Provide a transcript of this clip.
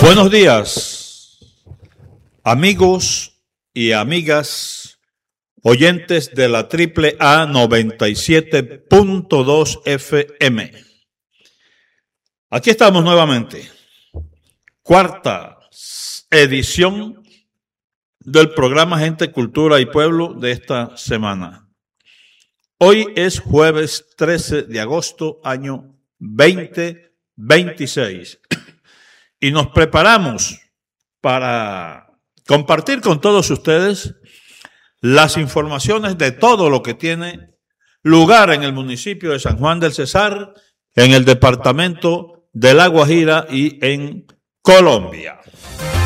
Buenos días, amigos y amigas, oyentes de la AAA 97.2 FM. Aquí estamos nuevamente, cuarta edición del programa Gente, Cultura y Pueblo de esta semana. Hoy es jueves 13 de agosto, año 2026. Y nos preparamos para compartir con todos ustedes las informaciones de todo lo que tiene lugar en el municipio de San Juan del Cesar, en el departamento de La Guajira y en Colombia.